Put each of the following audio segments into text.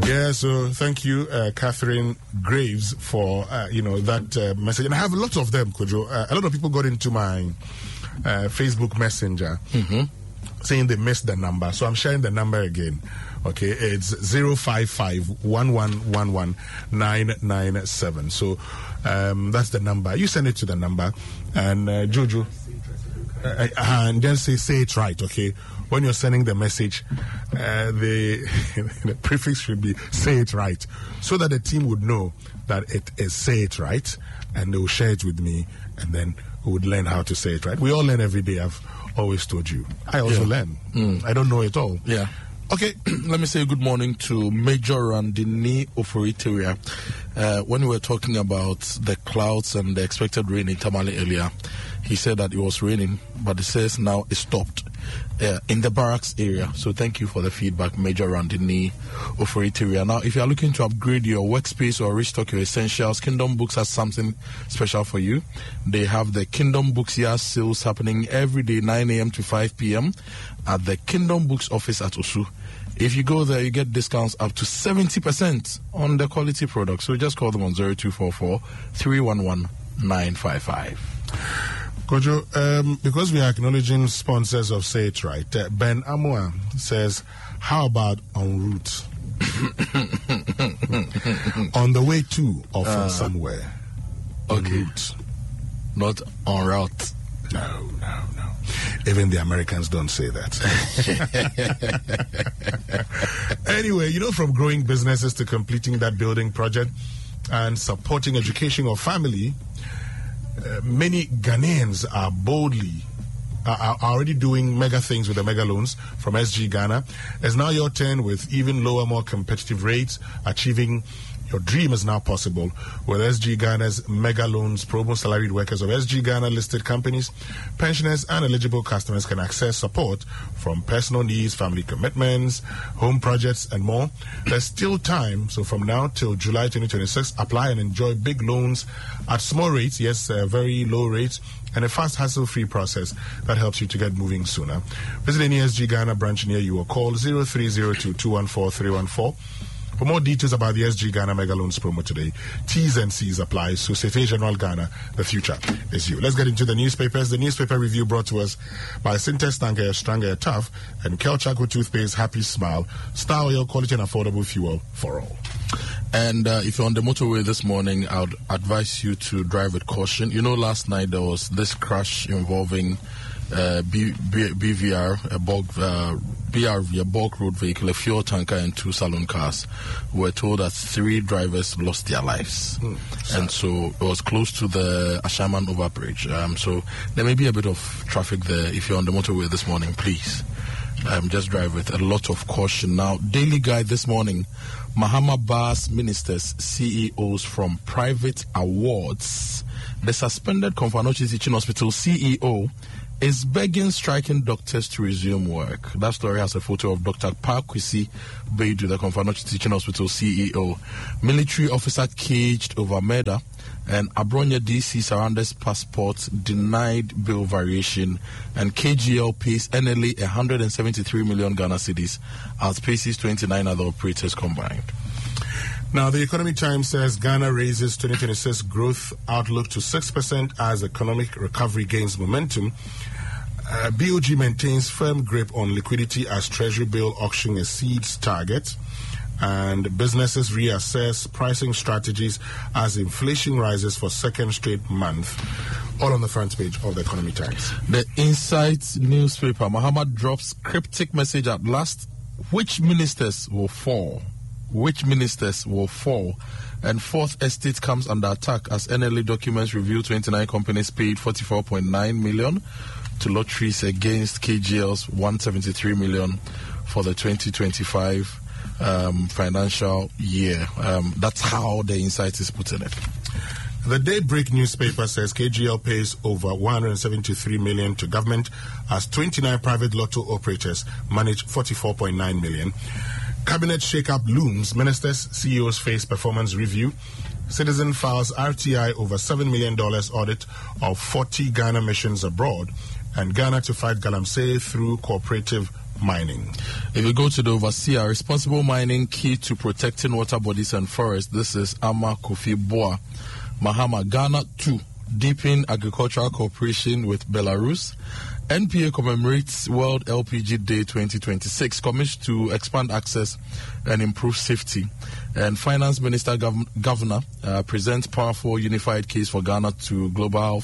Yeah, so thank you, Catherine Graves, for that message. And I have lots of them, Kojo. A lot of people got into my Facebook Messenger saying they missed the number. So I'm sharing the number again. Okay, it's 055-1111-997. So that's the number. You send it to the number, and Jojo, and then say it right. Okay, when you're sending the message, the prefix should be "say it right," so that the team would know that it is "say it right," and they will share it with me, and then we would learn how to say it right. We all learn every day. I've always told you. I also learn. I don't know it all. Yeah. Okay, let me say good morning to Major Randini Oforiteria. When we were talking about the clouds and the expected rain in Tamale earlier, he said that it was raining, but it says now it stopped in the barracks area. So thank you for the feedback, Major Randini Oforiteria. Now, if you are looking to upgrade your workspace or restock your essentials, Kingdom Books has something special for you. They have the Kingdom Books year sales happening every day, 9 a.m. to 5 p.m. at the Kingdom Books office at Osu. If you go there, you get discounts up to 70% on the quality products. So just call them on 0244-311-955. Kojo, because we are acknowledging sponsors of Say It Right, Ben Amwa says, how about en route? On the way to or from somewhere. Okay. Route. Not en route. No. Even the Americans don't say that. Anyway, from growing businesses to completing that building project and supporting education or family, many Ghanaians are already doing mega things with the mega loans from SG Ghana. It's now your turn with even lower, more competitive rates. Achieving your dream is now possible with SG Ghana's mega loans. Promo salaried workers of SG Ghana listed companies, pensioners, and eligible customers can access support from personal needs, family commitments, home projects, and more. There's still time, so from now till July 2026, apply and enjoy big loans at small rates, yes, very low rates, and a fast, hassle-free process that helps you to get moving sooner. Visit any SG Ghana branch near you or call 0302-214-314. For more details about the SG Ghana Mega Loans promo today, T's and C's apply. Societe Generale Ghana, the future is you. Let's get into the newspapers. The newspaper review brought to us by Syntex Tanker, Stranger, Tough, and Kelchaco Toothpaste, Happy Smile. Star Oil, quality and affordable fuel for all. And if you're on the motorway this morning, I would advise you to drive with caution. Last night there was this crash involving BRV, a bulk road vehicle, a fuel tanker, and 2 saloon cars. We were told that 3 drivers lost their lives. And so it was close to the Ashaman overbridge. So there may be a bit of traffic there. If you're on the motorway this morning, please just drive with a lot of caution. Now, Daily Guide this morning, Mahama Bas ministers, CEOs from private awards. The suspended Komfo Teaching Hospital CEO is begging striking doctors to resume work. That story has a photo of Dr. Parkwisi Beidu, the Komfo Teaching Hospital CEO. Military officer caged over murder, and Abronya DC surrenders passport, denied bail variation, and KGL pays NLA 173 million Ghana cedis, outpaces 29 other operators combined. Now, the Economic Times says Ghana raises 2026 growth outlook to 6% as economic recovery gains momentum. BOG maintains firm grip on liquidity as Treasury bill auction exceeds target. And businesses reassess pricing strategies as inflation rises for second straight month. All on the front page of the Economic Times. The Insight newspaper, Muhammad drops cryptic message at last. Which ministers will fall? Which ministers will fall? And Fourth Estate comes under attack as NLA documents reveal 29 companies paid 44.9 million to lotteries against KGL's 173 million for the 2025 financial year. That's how the Insight is putting it. The Daybreak newspaper says KGL pays over 173 million to government as 29 private lotto operators manage 44.9 million. Cabinet shake-up looms. Ministers, CEOs face performance review. Citizen files RTI over $7 million audit of 40 Ghana missions abroad. And Ghana to fight Galamsey through cooperative mining. If you go to the overseer, responsible mining key to protecting water bodies and forests. This is Ama Kofi Boa Mahama. Ghana 2, deepen agricultural cooperation with Belarus. NPA commemorates World LPG Day 2026, commissioned to expand access and improve safety. And Finance Minister Governor presents powerful unified case for Ghana to global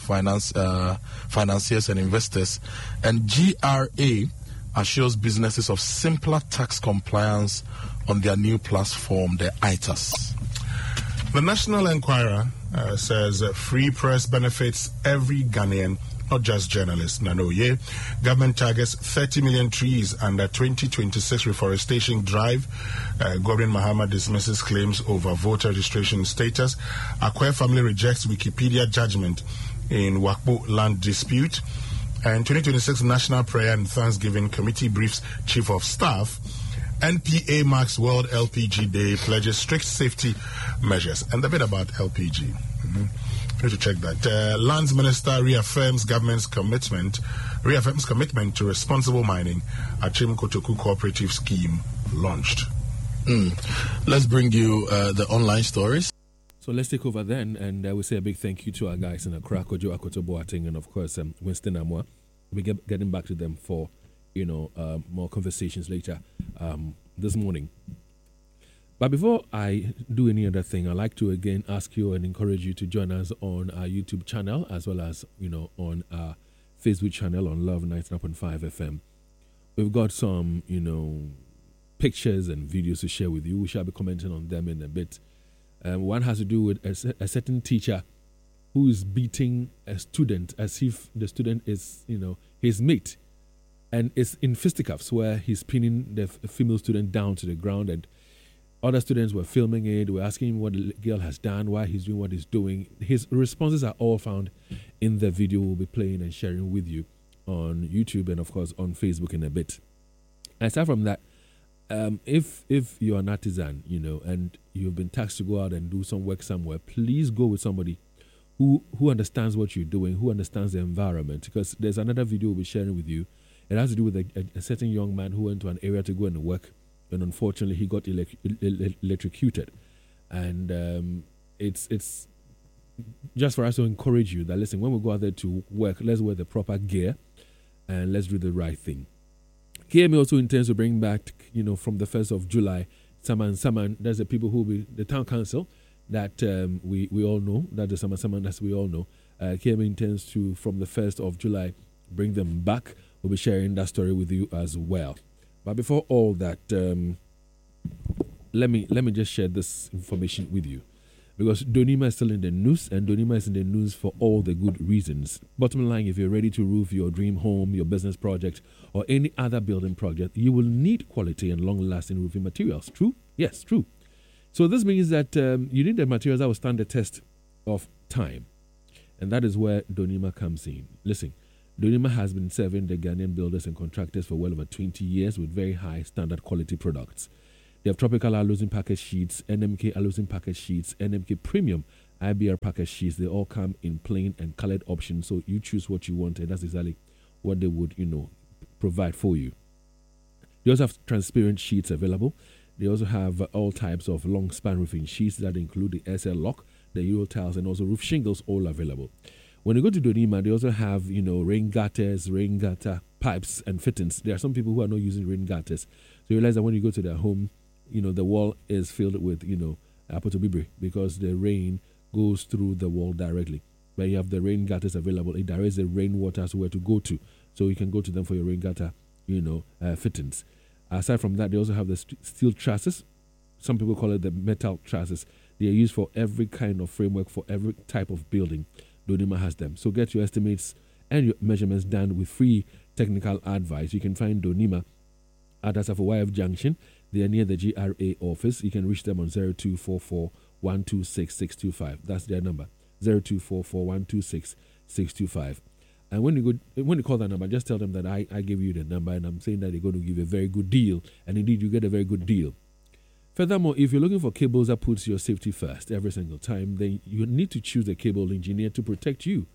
financiers and investors. And GRA assures businesses of simpler tax compliance on their new platform, the ITAS. The National Enquirer says free press benefits every Ghanaian, not just journalists. Nanoye, government targets 30 million trees under 2026 reforestation drive. Gordon Mahama dismisses claims over voter registration status. Akwe family rejects Wikipedia judgment in Wakpo land dispute. And 2026 National Prayer and Thanksgiving Committee briefs Chief of Staff. NPA marks World LPG Day, pledges strict safety measures. And a bit about LPG. Need to check that. Lands Minister reaffirms commitment to responsible mining. Achim Kotoku Cooperative Scheme launched. Let's bring you the online stories. So let's take over then, and we say a big thank you to our guys in Accra, Kojo Akoto Boateng, and of course Winston Amwa. We'll be getting back to them for more conversations later this morning. But before I do any other thing, I'd like to again ask you and encourage you to join us on our YouTube channel as well as, on our Facebook channel on Love 99.5 FM. We've got some, pictures and videos to share with you. We shall be commenting on them in a bit. One has to do with a certain teacher who is beating a student as if the student is, his mate. And it's in fisticuffs where he's pinning the female student down to the ground, and other students were filming it, were asking him what the girl has done, why he's doing what he's doing. His responses are all found in the video we'll be playing and sharing with you on YouTube and, of course, on Facebook in a bit. Aside from that, if you're an artisan, and you've been tasked to go out and do some work somewhere, please go with somebody who understands what you're doing, who understands the environment, because there's another video we'll be sharing with you. It has to do with a certain young man who went to an area to go and work, and unfortunately he got electrocuted. And it's just for us to encourage you that, listen, when we go out there to work, let's wear the proper gear and let's do the right thing. KMA also intends to bring back, from the 1st of July, Saman. That's the people who will be the town council that we all know, that the Saman that we all know. KMA intends to, from the 1st of July, bring them back. We'll be sharing that story with you as well. But before all that, let me just share this information with you, because Donima is still in the news, and Donima is in the news for all the good reasons. Bottom line, if you're ready to roof your dream home, your business project, or any other building project, you will need quality and long-lasting roofing materials. True? Yes, true. So this means that you need the materials that will stand the test of time, and that is where Donima comes in. Listen. Donima has been serving the Ghanaian builders and contractors for well over 20 years with very high standard quality products. They have tropical aluminum package sheets, NMK aluminum package sheets, NMK premium IBR package sheets. They all come in plain and colored options, so you choose what you want, and that's exactly what they would, provide for you. They also have transparent sheets available. They also have all types of long span roofing sheets that include the SL lock, the Euro tiles, and also roof shingles, all available. When you go to Donima, they also have, rain gutters, rain gutter pipes and fittings. There are some people who are not using rain gutters. So you realize that when you go to their home, the wall is filled with, apotobibri, because the rain goes through the wall directly. But you have the rain gutters available. It directs the rainwater where to go to. So you can go to them for your rain gutter, fittings. Aside from that, they also have the steel trusses. Some people call it the metal trusses. They are used for every kind of framework, for every type of building. Donima has them. So get your estimates and your measurements done with free technical advice. You can find Donima at Asafo YF Junction. They are near the GRA office. You can reach them on 0244 126 625. That's their number, 0244 126 625. And when you call that number, just tell them that I gave you the number, and I'm saying that they're going to give you a very good deal. And indeed, you get a very good deal. Furthermore, if you're looking for cables that puts your safety first every single time, then you need to choose a cable engineer to protect you.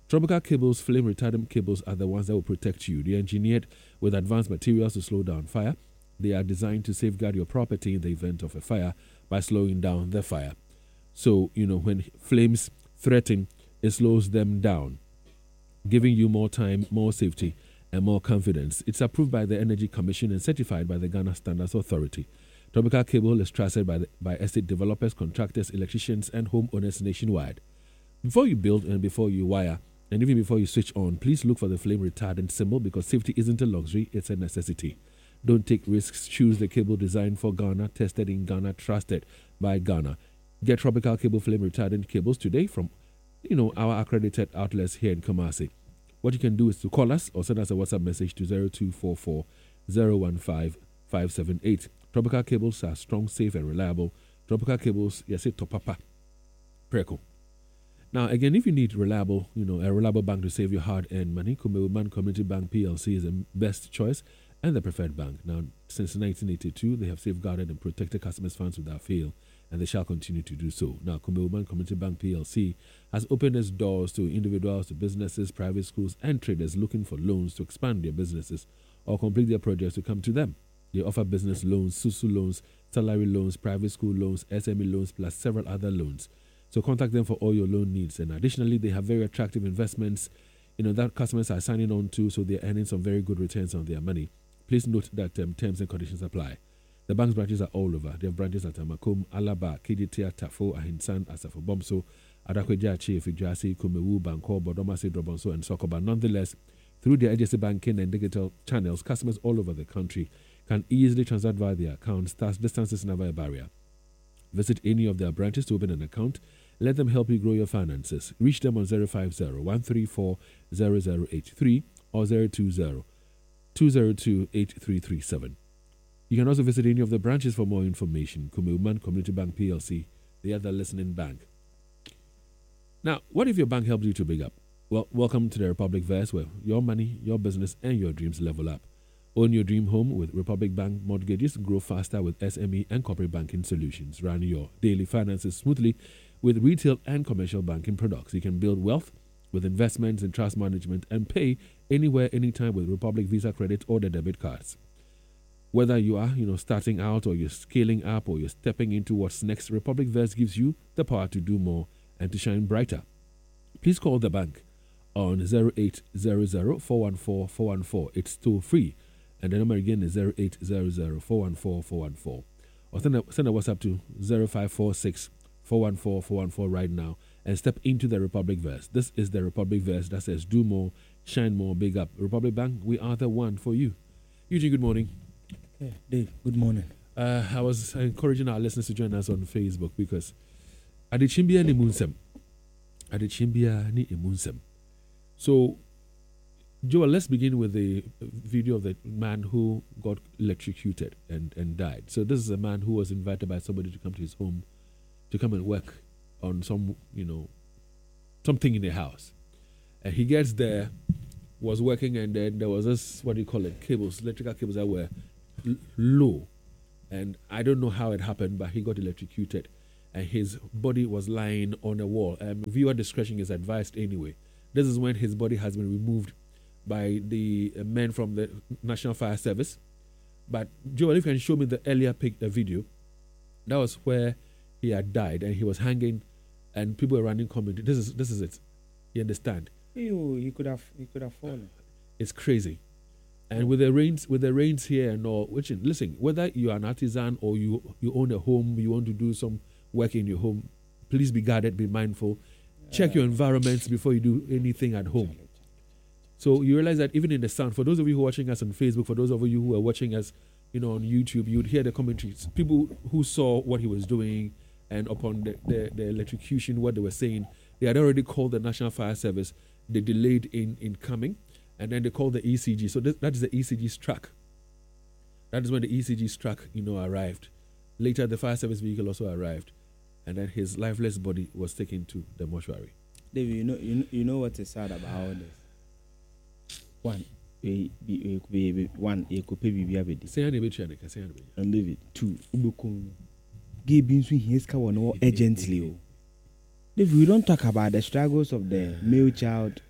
Tropical cables, flame retardant cables, are the ones that will protect you. They're engineered with advanced materials to slow down fire. They are designed to safeguard your property in the event of a fire by slowing down the fire. So, when flames threaten, it slows them down, giving you more time, more safety, and more confidence. It's approved by the Energy Commission and certified by the Ghana Standards Authority. Tropical cable is trusted by estate developers, contractors, electricians, and homeowners nationwide. Before you build and before you wire, and even before you switch on, please look for the flame retardant symbol, because safety isn't a luxury, it's a necessity. Don't take risks. Choose the cable designed for Ghana, tested in Ghana, trusted by Ghana. Get Tropical cable flame retardant cables today from our accredited outlets here in Kumasi. What you can do is to call us or send us a WhatsApp message to 0244 015 578. Tropical cables are strong, safe, and reliable. Tropical cables, yes, it topapa. Preko. Now, again, if you need a reliable bank to save your hard-earned money, Kumewoman Community Bank PLC is the best choice and the preferred bank. Now, since 1982, they have safeguarded and protected customers' funds without fail, and they shall continue to do so. Now, Kumewoman Community Bank PLC has opened its doors to individuals, to businesses, private schools, and traders looking for loans to expand their businesses or complete their projects to come to them. They offer business loans, SUSU loans, salary loans, private school loans, SME loans, plus several other loans. So contact them for all your loan needs. And additionally, they have very attractive investments, that customers are signing on to, so they're earning some very good returns on their money. Please note that terms and conditions apply. The bank's branches are all over. They have branches at Amakum, Alaba, KGT, Tafo, Ahinsan, Asafo Bomso, Adakweja, Fijasi, Kumewu, Banko, Bodomasi, Drobonso, and Sokoba. Nonetheless, through their agency banking and digital channels, customers all over the country can easily transact via their accounts. Thus, distance is never a barrier. Visit any of their branches to open an account. Let them help you grow your finances. Reach them on 050-134-0083 or 020-202-8337. You can also visit any of the branches for more information. Kumewoman Community Bank PLC, the other listening bank. Now, what if your bank helps you to big up? Well, welcome to the Republic Verse, where your money, your business, and your dreams level up. Own your dream home with Republic Bank mortgages. Grow faster with SME and corporate banking solutions. Run your daily finances smoothly with retail and commercial banking products. You can build wealth with investments and trust management and pay anywhere, anytime with Republic Visa credit or the debit cards. Whether you are, starting out or you're scaling up or you're stepping into what's next, Republic Verse gives you the power to do more and to shine brighter. Please call the bank on 0800-414-414. It's toll free. And the number again is 0800-414-414. Or send a WhatsApp to 0546-414-414 right now and step into the Republic Verse. This is the Republic Verse that says do more, shine more, big up. Republic Bank, we are the one for you. Eugene, good morning. Yeah, Dave, good morning. I was encouraging our listeners to join us on Facebook because Adichimbia ni munsem. So, Joel, let's begin with the video of the man who got electrocuted and died. So this is a man who was invited by somebody to come to his home to come and work on some, something in the house. And he gets there, was working, and then there was this, cables, electrical cables that were low. And I don't know how it happened, but he got electrocuted. And his body was lying on a wall. Viewer discretion is advised anyway. This is when his body has been removed by the men from the National Fire Service. But Joel, if you can show me the earlier video, that was where he had died and he was hanging and people were running commentary. This is it. You understand? He could have fallen. It's crazy. And with the rains here and all, listen, whether you are an artisan or you own a home, you want to do some work in your home, please be guarded, be mindful. Check your environments before you do anything at home. So you realize that even in the sun, for those of you who are watching us on Facebook, for those of you who are watching us, on YouTube, you'd hear the commentaries. People who saw what he was doing and upon the electrocution, what they were saying, they had already called the National Fire Service. They delayed in coming, and then they called the ECG. So that is the ECG's truck. That is when the ECG's truck, arrived. Later, the fire service vehicle also arrived, and then his lifeless body was taken to the mortuary. David, you know what is sad about all this? One, it could be Say and David, two, Gabin his car urgently. If we don't talk about the struggles of the male child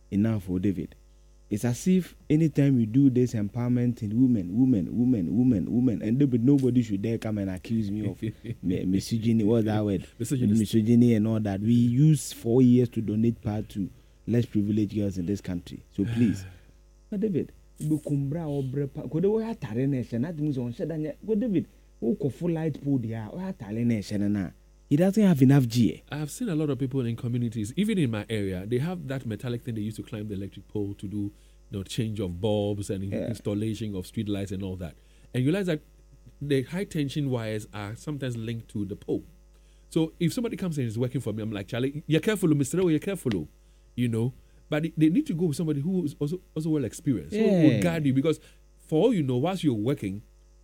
enough for David. It's as if anytime we do this empowerment in women, and nobody should dare come and accuse me of misogyny. What's that word? Misogyny and all that. We use 4 years to donate part to less privileged girls in this country. So please, but David, bukumbra obrepa. Kode wo hatare na eshe na dimuzo onshe danye. Go David, wo ko full light pole dia. Wo hatare na eshe na. He doesn't have enough G. I've seen a lot of people in communities, even in my area, they have that metallic thing they used to climb the electric pole to do, change of bulbs and installation of street lights and all that. And you realize that the high tension wires are sometimes linked to the pole. So if somebody comes and is working for me, I'm like, Charlie, you're careful, Mr. O, you're careful, But they need to go with somebody who is also well experienced, who will guide you. Because for all you know, whilst you're working,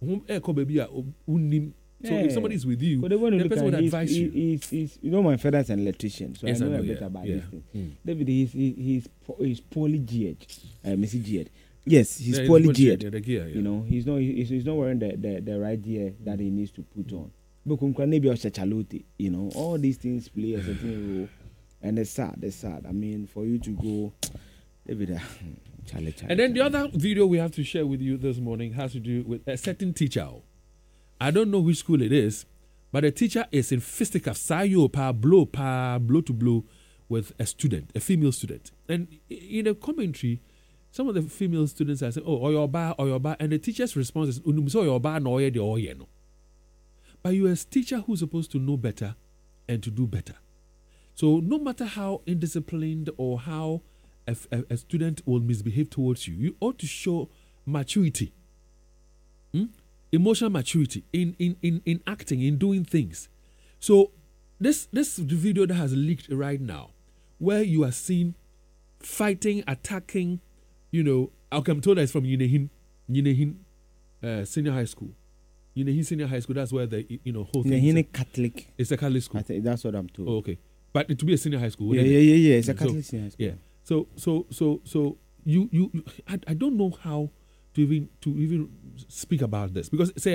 so if somebody is with you, the person would advise you. He's my father's an electrician, so yes, I know a bit about this thing. David, he's poorly geared, Mr. Geared. Yes, he's poorly geared. He's not wearing the right gear that he needs to put on. But all these things play a certain role, and it's sad. I mean, for you to go, David. And then the other video we have to share with you this morning has to do with a certain teacher. I don't know which school it is, but the teacher is in fisticuffs, blow to blow with a student, a female student. And in a commentary, some of the female students are saying, oh, or your bar, and the teacher's response is, your bar, no, no. But you're a teacher who's supposed to know better and to do better. So no matter how indisciplined or how a student will misbehave towards you, you ought to show maturity. Emotional maturity in acting, in doing things. So this video that has leaked right now, where you are seen fighting, attacking, I'm told that it's from Yinehin Senior High School. Yinehin Senior High School, that's where the whole thing is. Catholic. It's a Catholic school. That's what I'm told. Oh, okay. But it to be a senior high school. Yeah. It's a Catholic senior high school. Yeah. So you I don't know how to even speak about this, because say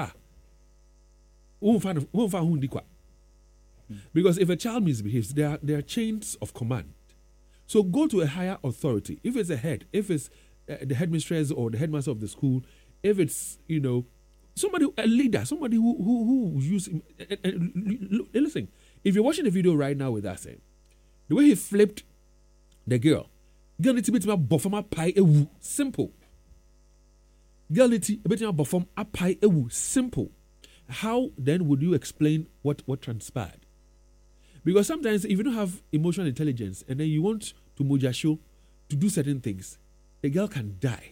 because if a child misbehaves, there are chains of command. So go to a higher authority. If it's a head, if it's the headmistress or the headmaster of the school, if it's somebody, a leader, somebody who use. Listen, if you're watching the video right now with us, the way he flipped the girl needs to be simple. Girl needs to be simple. How then would you explain what transpired? Because sometimes if you don't have emotional intelligence and then you want to mojasho to do certain things, the girl can die.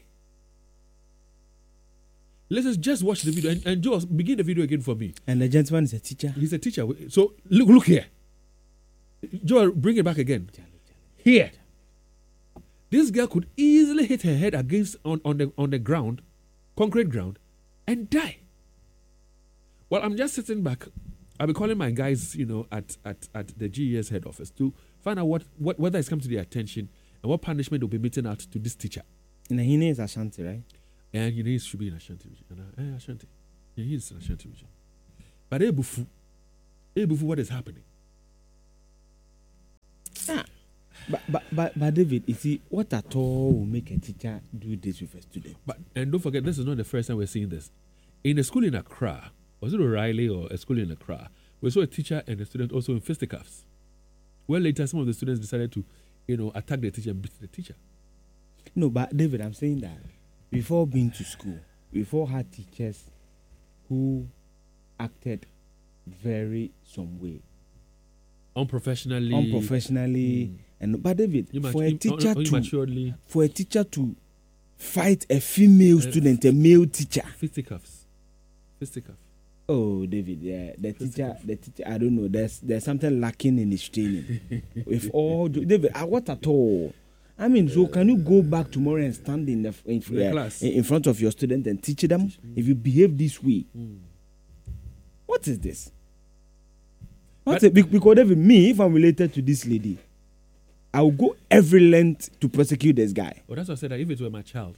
Let's just watch the video and Joe, begin the video again for me. And the gentleman is a teacher. He's a teacher. So look here. Joe, bring it back again. Here. This girl could easily hit her head against on the ground, concrete ground, and die. Well, I'm just sitting back. I'll be calling my guys, at the GES head office to find out whether it's come to their attention and what punishment will be meted out to this teacher. And he is Ashanti, right? And he should be in Ashanti region. Ashanti. Yeah, he is in Ashanti region. But Ebufu, what is happening? But David, you see, what at all will make a teacher do this with a student? And don't forget, this is not the first time we're seeing this. In a school in Accra, was it O'Reilly or a school in Accra, we saw a teacher and a student also in fisticuffs. Well, later, some of the students decided to, attack the teacher and beat the teacher. No, but David, I'm saying that before being to school, before had teachers who acted very some way. Unprofessionally. But David, for a teacher to fight a female student, a male teacher. Fisticuffs. Oh, David, yeah, the teacher. I don't know. There's something lacking in his training. With all David, what at all? I mean, so can you go back tomorrow and stand in class in front of your student and teach them if you behave this way? What is this? Because David, me, if I'm related to this lady, I will go every length to prosecute this guy. Well, that's what I said. That if it were my child,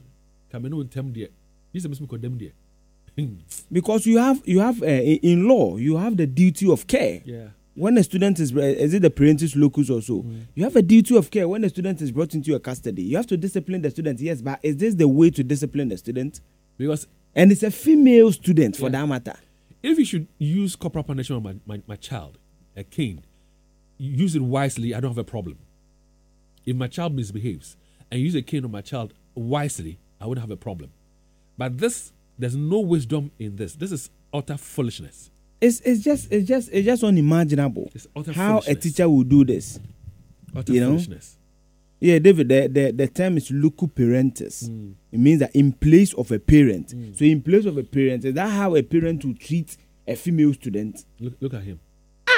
because you have in law, you have the duty of care. Yeah. when a student is it the parentis locus or so, you have a duty of care when a student is brought into your custody. You have to discipline the student, yes, but is this the way to discipline the student? And it's a female student for that matter. If you should use corporal punishment on my child, a cane, use it wisely, I don't have a problem. If my child misbehaves and use a cane on my child wisely, I wouldn't have a problem. But there's no wisdom in this. This is utter foolishness. It's just unimaginable how a teacher will do this. Utter foolishness. Yeah, David, the term is locu parentis. It means that in place of a parent. So in place of a parent, is that how a parent will treat a female student? Look at him.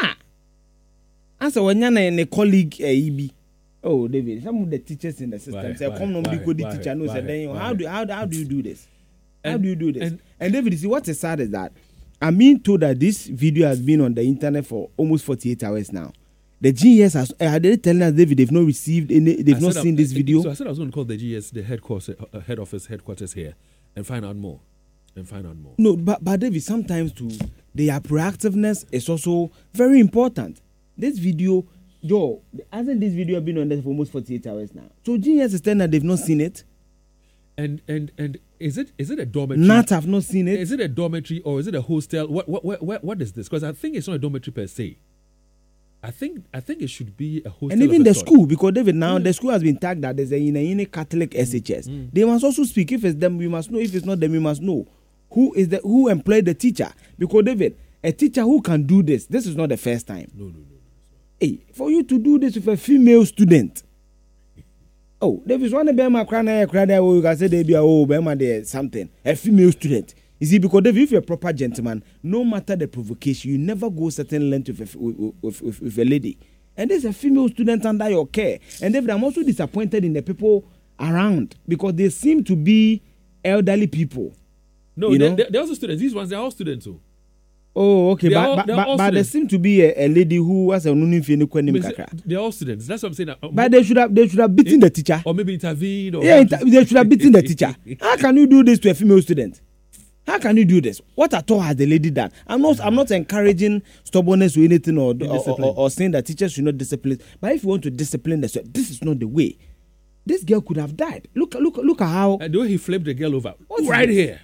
As a when you're a colleague, EB. Oh, David, some of the teachers in the system say, "Come on, because the teacher knows." How do you do this? How do you do this? And David, see what is sad is that I'm being told that this video has been on the internet for almost 48 hours now. The GS are they telling us, David, they've not received any, they've not seen this video? So I said I was going to call the GS, the headquarters here, and find out more. No, but David, sometimes too, their proactiveness is also very important. This video, hasn't this video been on there for almost 48 hours now? So GS is telling that they've not seen it. And is it a dormitory? Not have not seen it. Is it a dormitory or is it a hostel? What is this? Because I think it's not a dormitory per se. I think it should be a hostel. And even the school, because David, now the school has been tagged that there's a Catholic SHS. They must also speak. If it's them, we must know. If it's not them, we must know who employed the teacher. Because David, a teacher who can do this is not the first time. No. Hey, for you to do this with a female student. Oh, there is one Bema Crana, you can say they be Bema there something. A female student. You see, because if you're a proper gentleman, no matter the provocation, you never go certain length with a lady. And there's a female student under your care. And David, I'm also disappointed in the people around because they seem to be elderly people. No, they're also students. These ones, they're all students. Oh, okay. But there seems to be a lady who has a they're all students. That's what I'm saying. But they should have beaten the teacher. Or maybe intervened. They should have beaten the teacher. How can you do this to a female student? How can you do this? What at all has the lady done? I'm not encouraging stubbornness or anything or saying that teachers should not discipline. But if you want to discipline the student, this is not the way. This girl could have died. Look at how the way he flipped the girl over. Right here.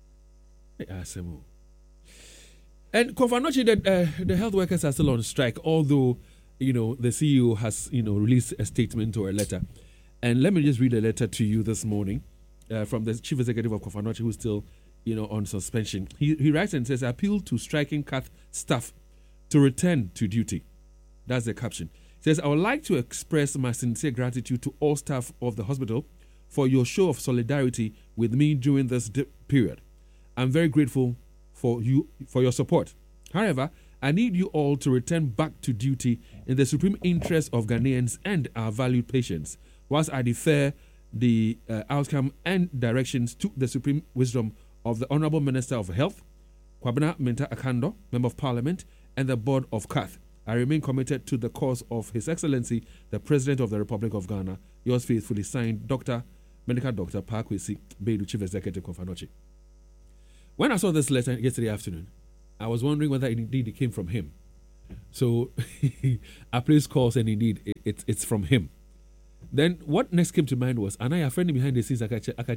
And Kofanochi, the health workers are still on strike, although the CEO has released a statement or a letter. And let me just read a letter to you this morning from the chief executive of Kofanochi, who's still on suspension. He writes and says, "Appeal to striking Cath staff to return to duty." That's the caption. He says, "I would like to express my sincere gratitude to all staff of the hospital for your show of solidarity with me during this period. I'm very grateful for your support. However, I need you all to return back to duty in the supreme interest of Ghanaians and our valued patients, whilst I defer the outcome and directions to the supreme wisdom of the Honourable Minister of Health, Kwabena Mintah Akando, Member of Parliament, and the Board of Cath. I remain committed to the cause of His Excellency, the President of the Republic of Ghana. Yours faithfully, signed, Medical Doctor Parkwesi Beidu, Chief Executive of Kofanochi." When I saw this letter yesterday afternoon, I was wondering whether indeed it came from him. So I placed calls, and indeed it's from him. Then what next came to mind was, and I have friend behind the scenes.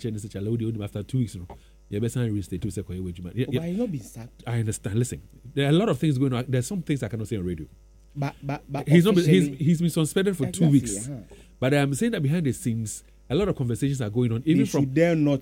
After 2 weeks, you better reinstate to say, but he's not been sacked. I understand. Listen, there are a lot of things going on. There's some things I cannot say on radio. But he's been suspended for 2 weeks. But I'm saying that behind the scenes, a lot of conversations are going on. Even from dare not.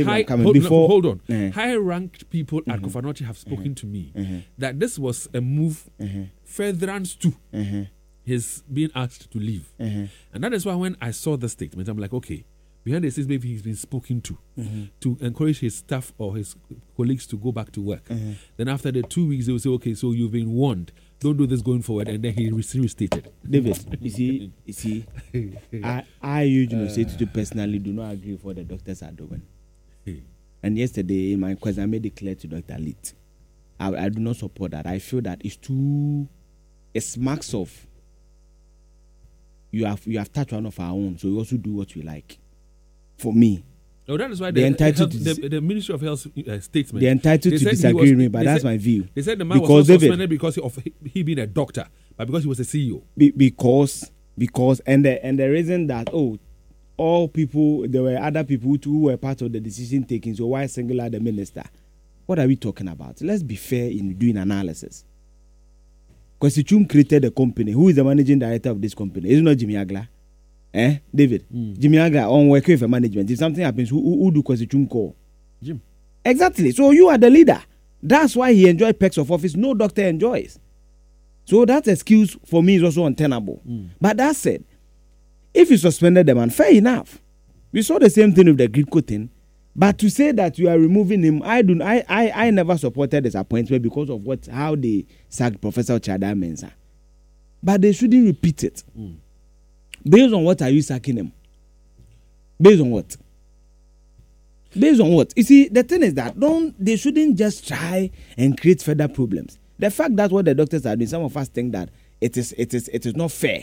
Hold on. High-ranked people at Kofanochi have spoken to me that this was a move furtherance to his being asked to leave. And that is why when I saw the statement, I'm like, okay, behind the scenes, maybe he's been spoken to encourage his staff or his colleagues to go back to work. Then after the 2 weeks, they will say, okay, so you've been warned. Don't do this going forward. And then he restated. David, you see, I usually say to you personally, do not agree with what the doctors are doing. And yesterday, in my question, I made it clear to Dr. Lit. I do not support that. I feel that it smacks of you have touched one of our own, so you also do what you like. For me. No, that is why the Ministry of Health statement. They're entitled to disagree with me, but that's my view. They said the man was suspended because of he being a doctor. But because he was a CEO. Because the reason that all people, there were other people who were part of the decision taking. So why single out the minister? What are we talking about? Let's be fair in doing analysis. Kwesi Twum created a company. Who is the managing director of this company? Is it not Jimmy Agla? David? Jimmy Agla on work with management. If something happens, who do Kwesi Twum call? Jim. Exactly. So you are the leader. That's why he enjoys perks of office. No doctor enjoys. So that excuse for me is also untenable. But that said, if you suspended the man, fair enough. We saw the same thing with the Gripco thing. But to say that you are removing him, I never supported this appointment because of how they sacked Professor Chada Mensah. But they shouldn't repeat it. Based on what are you sacking him? Based on what? Based on what? You see, the thing is that they shouldn't just try and create further problems. The fact that what the doctors are doing, some of us think that it is not fair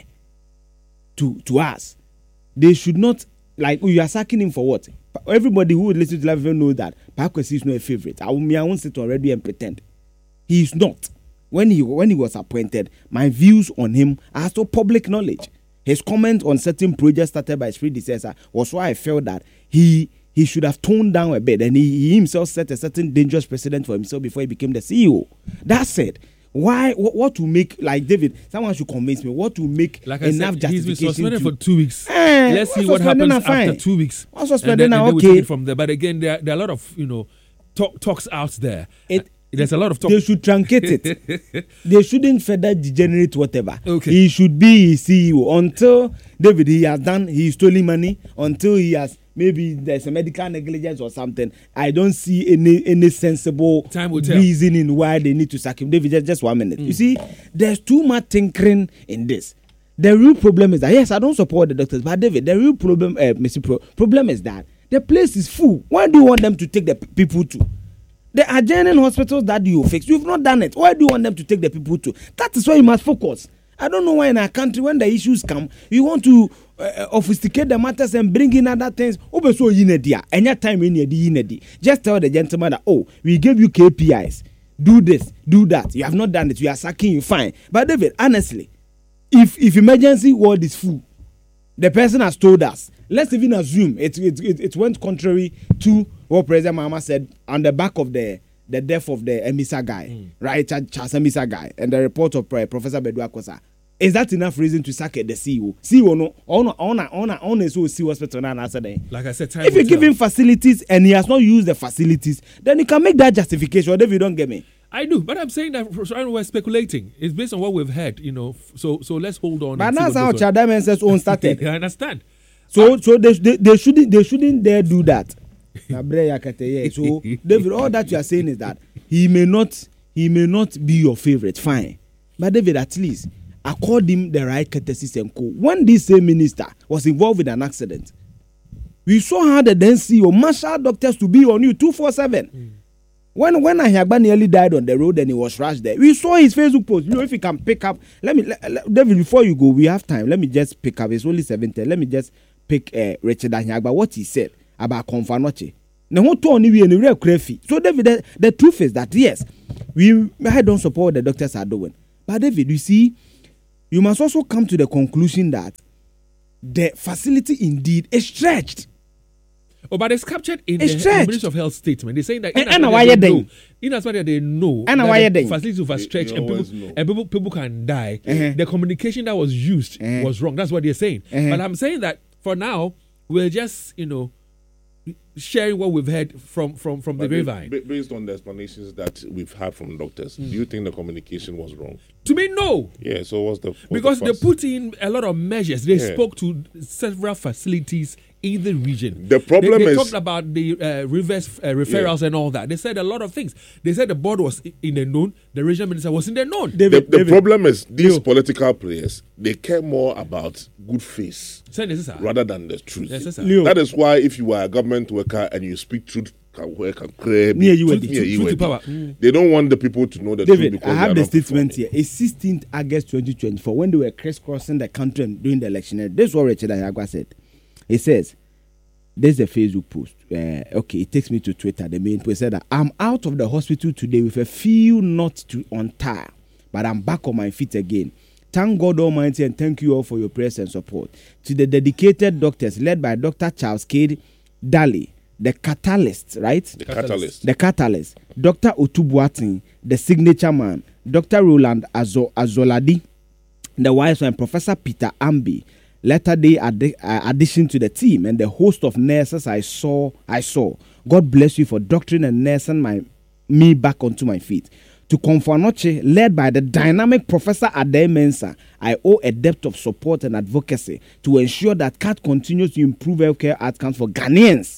to us. They should not, like, you are sacking him for what? Everybody who would listen to Live FM knows that Pakwesi is not a favorite. I won't sit already and pretend. He is not. When he was appointed, my views on him are still public knowledge. His comment on certain projects started by his predecessor was why I felt that he should have toned down a bit, and he himself set a certain dangerous precedent for himself before he became the CEO. That said, what to make, like David, someone should convince me what to make like enough said, justification. He's been suspended for 2 weeks. Let's see what happens after 2 weeks. What's suspended now? And Okay. we'll take it from there. But again, there are a lot of talks out there. There's a lot of talk. They should truncate it. They shouldn't further degenerate whatever. Okay. He should be CEO until David he's stolen money, until he has maybe there's a medical negligence or something. I don't see any sensible reasoning why they need to sack him. David, just 1 minute. You see, there's too much tinkering in this. The real problem is that, yes, I don't support the doctors, but David, the real problem, problem is that the place is full. Why do you want them to take the people to? The adjoining hospitals that you fix, you've not done it. Why do you want them to take the people to? That is why you must focus. I don't know why in our country, when the issues come, you want to obfuscate the matters and bring in other things. And your time in just tell the gentleman that, we gave you KPIs. Do this, do that. You have not done it. We are sacking you, fine. But David, honestly, if emergency ward is full, the person has told us, let's even assume it went contrary to what President Mahama said on the back of the death of the Emisa guy, right? Charles Emisa guy, and the report of Professor Bedu Akosa. Is that enough reason to sack the CEO? CEO no, on so see hospital now answer there. Like I said, if you give him facilities and he has not used the facilities, then you can make that justification. Whatever, you don't get me. I do, but I'm saying that we're speculating. It's based on what we've heard, So let's hold on. But that's how Chada Mensah's own started. I understand. So they shouldn't dare do that. So David, all that you are saying is that he may not be your favorite, fine. But David, at least accord him the right courtesies and co. When this same minister was involved in an accident, we saw how the then CEO marshal doctors to be on you 24/7. When Ahiagba nearly died on the road and he was rushed there, we saw his Facebook post. If you can pick up, David, before you go, we have time. Let me just pick up. It's only 7:10. Let me just pick Richard Ahiagba, what he said about Konfanoche. So David, the truth is that yes, I don't support what the doctors are doing. But David, you see, you must also come to the conclusion that the facility indeed is stretched. But it's captured in the Ministry of Health statement. They're saying that in as much as they know that the facilities overstretched and people can die, the communication that was used was wrong. That's what they're saying. But I'm saying that for now, we're just, sharing what we've heard from the grapevine. Based on the explanations that we've had from doctors, do you think the communication was wrong? To me, no. Yeah, so what's because they put in a lot of measures. They spoke to several facilities in the region. The problem they is... talked about the reverse referrals and all that. They said a lot of things. They said the board was in the known, the regional minister was in the known. The problem is these political players, they care more about good face rather than the truth. That is why if you are a government worker and you speak truth, they don't want the people to know the truth. David, I have the statement here. It's 16th August 2024 when they were crisscrossing the country and doing the election. This is what Richard Ahiagba said. He says, there's a Facebook post. It takes me to Twitter. The main post said that I'm out of the hospital today with a feel not to untie, but I'm back on my feet again. Thank God Almighty and thank you all for your prayers and support. To the dedicated doctors led by Dr. Charles K. Daly, the catalyst, right? The catalyst. The catalyst. Dr. Otubuatin, the signature man. Dr. Roland Azoladi, the wise man. Professor Peter Ambi, latter-day addition to the team, and the host of nurses I saw. God bless you for doctrine and nursing me back onto my feet. To Konfanoche, led by the dynamic Professor Ade Mensah, I owe a depth of support and advocacy to ensure that CAT continues to improve healthcare outcomes for Ghanaians.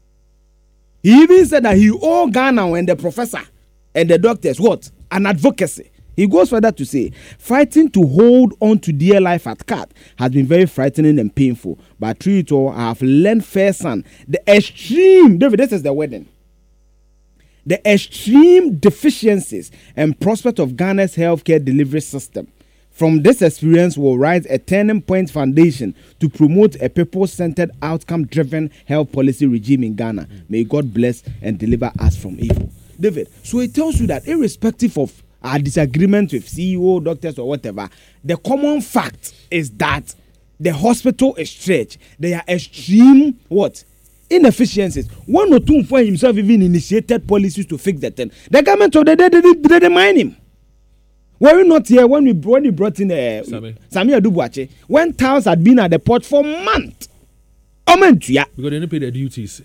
He even said that he owed Ghana and the professor and the doctors what? An advocacy. He goes further to say, fighting to hold on to dear life at CAT has been very frightening and painful. But through it all, I have learned firsthand the extreme, David, this is the wedding. The extreme deficiencies and prospect of Ghana's healthcare delivery system. From this experience will rise a turning point foundation to promote a people-centered, outcome-driven health policy regime in Ghana. May God bless and deliver us from evil. David, so it tells you that irrespective of our disagreement with CEO, doctors, or whatever, the common fact is that the hospital is stretched. There are extreme what? Inefficiencies. One or two for himself even initiated policies to fix that thing. The government of the day didn't mind him. Were you not here when we brought in Samia Dubuache? When towns had been at the port for months. Because they didn't pay their duties.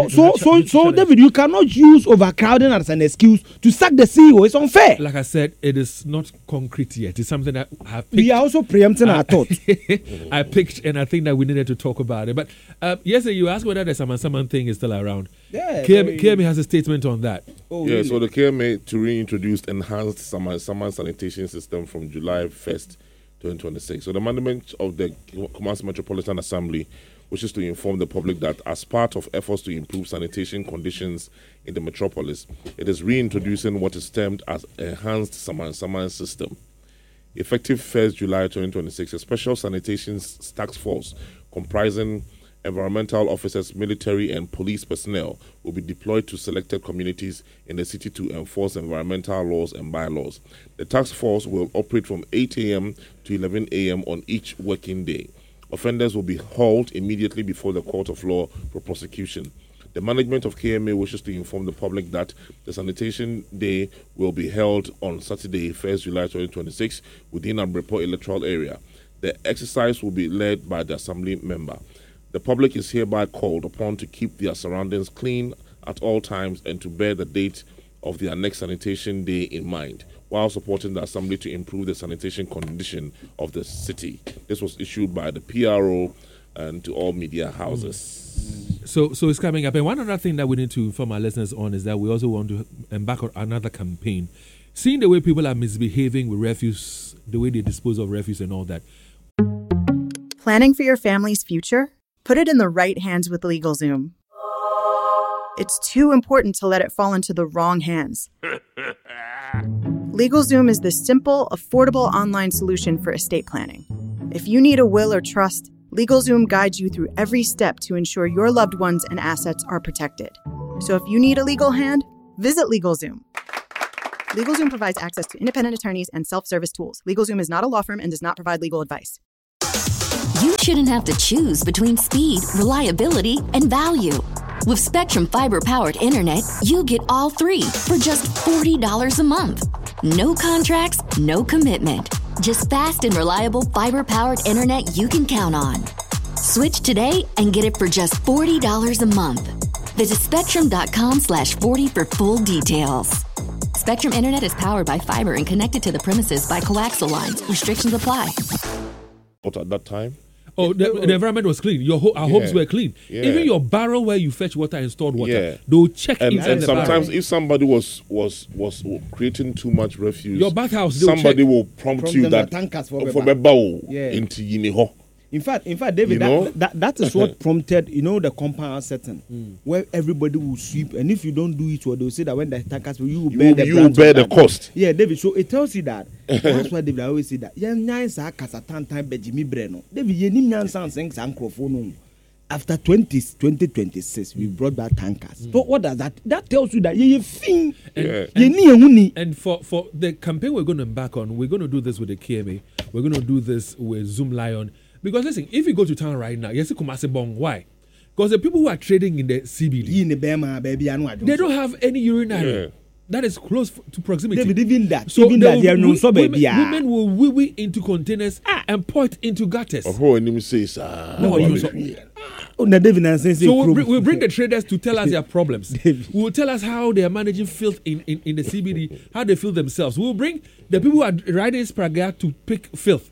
So, David, you cannot use overcrowding as an excuse to sack the CEO. It's unfair. Like I said, it is not concrete yet. It's something that I have picked. We are also preempting our thought. I picked, and I think that we needed to talk about it. But yesterday, you asked whether the Saman thing is still around. Yeah. KMA has a statement on that. Oh, yeah, really? So the KMA to reintroduce enhanced Saman sanitation system from July 1st, 2026. So the management of the Kumasi Metropolitan Assembly wishes to inform the public that as part of efforts to improve sanitation conditions in the metropolis, it is reintroducing what is termed as enhanced Saman system. Effective 1st July 2026, a special sanitation task force comprising environmental officers, military and police personnel will be deployed to selected communities in the city to enforce environmental laws and bylaws. The task force will operate from 8 a.m. to 11 a.m. on each working day. Offenders will be hauled immediately before the court of law for prosecution. The management of KMA wishes to inform the public that the sanitation day will be held on Saturday, 1st July 2026, within Abreport electoral area. The exercise will be led by the assembly member. The public is hereby called upon to keep their surroundings clean at all times and to bear the date of their next sanitation day in mind, while supporting the assembly to improve the sanitation condition of the city. This was issued by the PRO and to all media houses. So it's coming up. And one other thing that we need to inform our listeners on is that we also want to embark on another campaign. Seeing the way people are misbehaving with refuse, the way they dispose of refuse and all that. Planning for your family's future? Put it in the right hands with LegalZoom. It's too important to let it fall into the wrong hands. LegalZoom is the simple, affordable online solution for estate planning. If you need a will or trust, LegalZoom guides you through every step to ensure your loved ones and assets are protected. So if you need a legal hand, visit LegalZoom. LegalZoom provides access to independent attorneys and self-service tools. LegalZoom is not a law firm and does not provide legal advice. You shouldn't have to choose between speed, reliability, and value. With Spectrum Fiber-powered internet, you get all three for just $40 a month. No contracts, no commitment. Just fast and reliable fiber-powered internet you can count on. Switch today and get it for just $40 a month. Visit spectrum.com/40 for full details. Spectrum Internet is powered by fiber and connected to the premises by coaxial lines. Restrictions apply. But at that time? Oh, the environment was clean. Our homes were clean. Yeah. Even your barrel where you fetch water and stored water, they'll check inside and the sometimes barrel. If somebody was creating too much refuse, your bathhouse, somebody will prompt you that for the bowl into Yiniho. In fact, David, that is what prompted, the compound setting, where everybody will sweep, and if you don't do it, well, they'll say that when the tankers, you will bear the cost. Yeah, David. So it tells you that. That's why David, I always say that. David, after 2026, we brought back tankers. So what does that? That tells you that you think and for the campaign we're going to embark on, we're going to do this with the KMA. We're going to do this with Zoom Lion. Because listen, if you go to town right now, yes, Kumasi Bong. Why? Because the people who are trading in the CBD, they don't have any urinary. That is close to proximity. Even that. So even that, women will wee into containers and pour it into gutters. So we'll bring the traders to tell us their problems. We'll tell us how they are managing filth in the CBD, how they feel themselves. We'll bring the people who are riding Spraga to pick filth.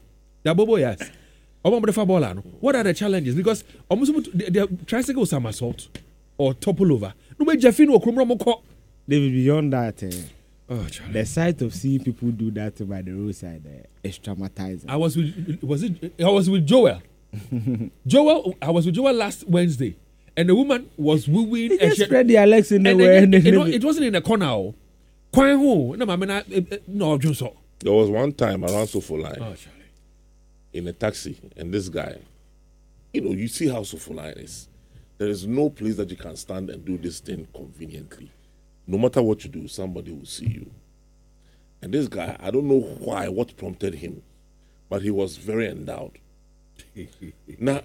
What are the challenges? Because the tricycle somersault or topple over. David, beyond that, the sight of seeing people do that by the roadside is traumatizing. I was with Joel. I was with Joel last Wednesday, and the woman was wooing. And she spread the Alex in the way. It wasn't in the corner. There was one time around Sofo Line in a taxi, and this guy, you see how Sofo Line is. There is no place that you can stand and do this thing conveniently. No matter what you do, somebody will see you. And this guy, I don't know what prompted him, but he was very endowed. Now,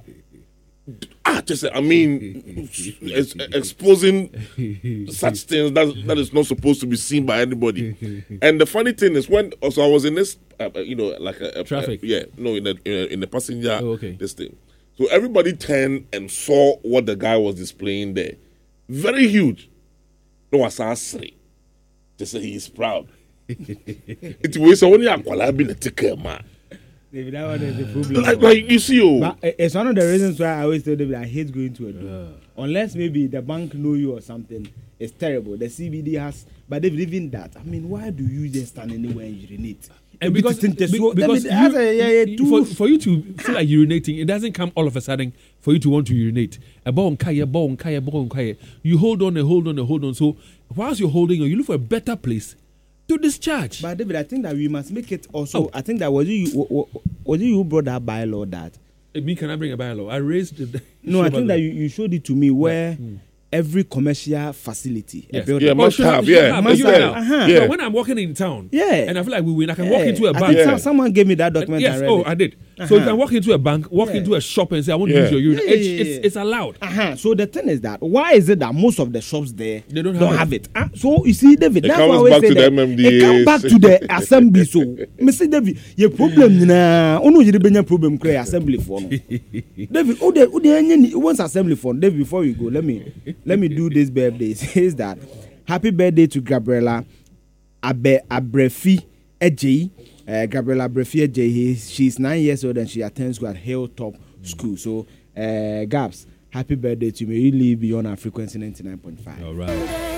exposing such things that is not supposed to be seen by anybody. And the funny thing is, I was in this, traffic. In the passenger, this thing. So everybody turned and saw what the guy was displaying there. Very huge. No, I saw say he is proud. It was only a collab in a ticker, man. That one is the problem. Like you see, but it's one of the reasons why I always tell David I hate going to a door. Unless maybe the bank know you or something. It's terrible. The CBD has, but David, even that. I mean, why do you just stand anywhere and urinate? And because for you to feel like urinating, it doesn't come all of a sudden for you to want to urinate. You hold on. So whilst you're holding on, you look for a better place to discharge. But David, I think that we must make it also. I think that was you who brought that bylaw that. Me, can I bring a bylaw? I raised it. No, I think that you showed it to me where. Every commercial facility, must have. So when I'm walking in town, and I feel like we win, I can walk into a bank. Someone gave me that document. Yes, I did. So you can walk into a bank, walk into a shop, and say, "I want to use your urinal." It's allowed. So the thing is that why is it that most of the shops there they don't have it? So you see, David, that's why I always say that it comes back to the assembly. So, Mr. David, your problem now. Oh no, you didn't problem create assembly for no. David, once assembly for David. Before we go, let me do this birthday. It says that happy birthday to Gabriella Abrefi Eji. Gabriella Abrefi Eji. She's 9 years old and she attends school at Hilltop School. So, Gabs, happy birthday to me. You live beyond our frequency 99.5. All right.